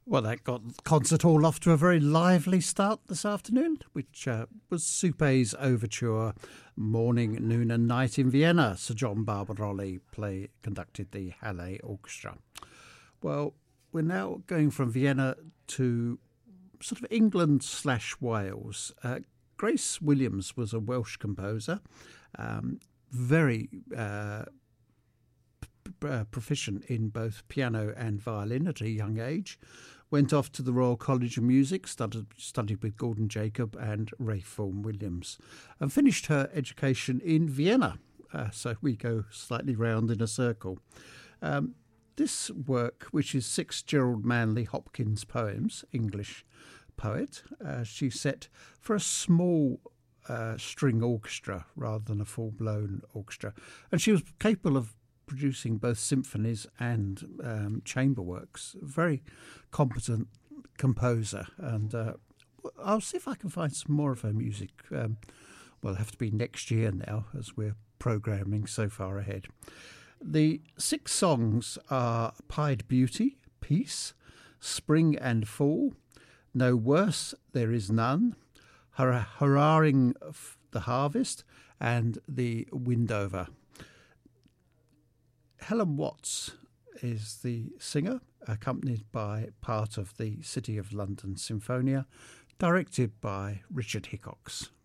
Well, that got the concert hall off to a very lively start this afternoon, which was Suppé's overture, Morning, Noon and Night in Vienna. Sir John Barbirolli conducted the Halle Orchestra. Well, we're now going from Vienna to sort of England/Wales. Grace Williams was a Welsh composer, very proficient in both piano and violin at a young age. Went off to the Royal College of Music, studied with Gordon Jacob and Ralph Vaughan Williams, and finished her education in Vienna. So we go slightly round in a circle. This work, which is 6 Gerald Manley Hopkins poems, English poet, she set for a small string orchestra rather than a full-blown orchestra. And she was capable of producing both symphonies and chamber works. Very competent composer, and I'll see if I can find some more of her music. Well, it'll have to be next year now, as we're programming so far ahead. The 6 songs are Pied Beauty, Peace, Spring and Fall, No Worse There Is None, Hurrahing the Harvest, and The Windover. Helen Watts is the singer, accompanied by part of the City of London Sinfonia, directed by Richard Hickox.